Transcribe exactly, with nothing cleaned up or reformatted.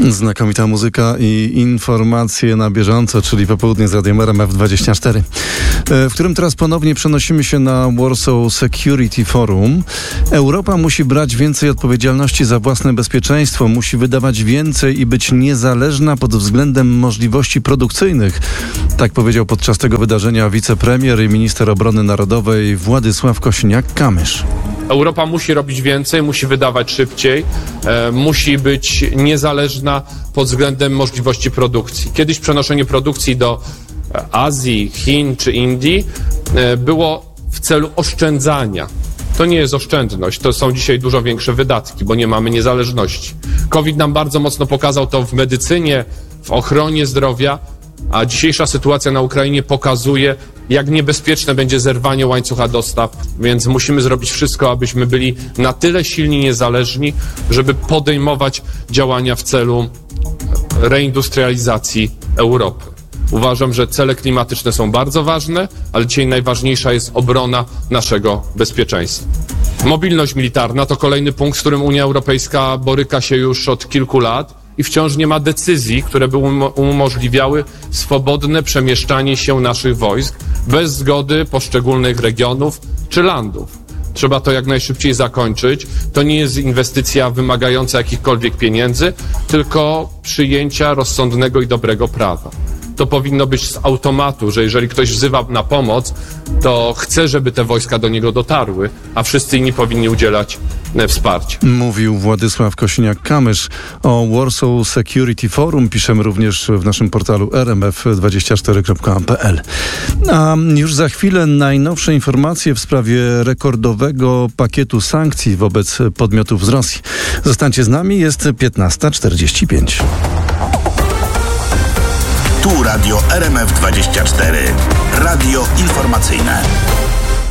Znakomita muzyka i informacje na bieżąco, czyli popołudnie z Radiem R M F dwadzieścia cztery, w którym teraz ponownie przenosimy się na Warsaw Security Forum. Europa musi brać więcej odpowiedzialności za własne bezpieczeństwo, musi wydawać więcej i być niezależna pod względem możliwości produkcyjnych. Tak powiedział podczas tego wydarzenia wicepremier i minister obrony narodowej Władysław Kosiniak-Kamysz. Europa musi robić więcej, musi wydawać szybciej, e, musi być niezależna pod względem możliwości produkcji. Kiedyś przenoszenie produkcji do Azji, Chin czy Indii e, było w celu oszczędzania. To nie jest oszczędność, to są dzisiaj dużo większe wydatki, bo nie mamy niezależności. COVID nam bardzo mocno pokazał to w medycynie, w ochronie zdrowia, a dzisiejsza sytuacja na Ukrainie pokazuje, jak niebezpieczne będzie zerwanie łańcucha dostaw, więc musimy zrobić wszystko, abyśmy byli na tyle silni i niezależni, żeby podejmować działania w celu reindustrializacji Europy. Uważam, że cele klimatyczne są bardzo ważne, ale dzisiaj najważniejsza jest obrona naszego bezpieczeństwa. Mobilność militarna to kolejny punkt, z którym Unia Europejska boryka się już od kilku lat. I wciąż nie ma decyzji, które by umożliwiały swobodne przemieszczanie się naszych wojsk bez zgody poszczególnych regionów czy landów. Trzeba to jak najszybciej zakończyć. To nie jest inwestycja wymagająca jakichkolwiek pieniędzy, tylko przyjęcia rozsądnego i dobrego prawa. To powinno być z automatu, że jeżeli ktoś wzywa na pomoc, to chce, żeby te wojska do niego dotarły, a wszyscy inni powinni udzielać wsparcia. Mówił Władysław Kosiniak-Kamysz. O Warsaw Security Forum piszemy również w naszym portalu r m f dwadzieścia cztery kropka p l. A już za chwilę najnowsze informacje w sprawie rekordowego pakietu sankcji wobec podmiotów z Rosji. Zostańcie z nami, jest piętnasta czterdzieści pięć. Tu Radio R M F dwadzieścia cztery. Radio informacyjne.